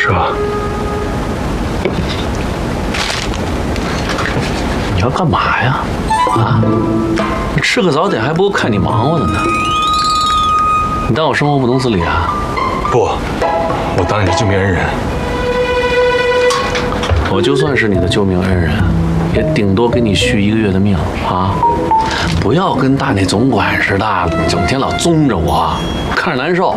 是吧？你要干嘛呀？啊？你吃个早点还不够看你忙活的呢。你当我生活不懂事理啊？ 不，我当你的救命恩人。 我就算是你的救命恩人，也顶多给你续1个月的命啊！不要跟大内总管似的，整天老宗着我，看着难受。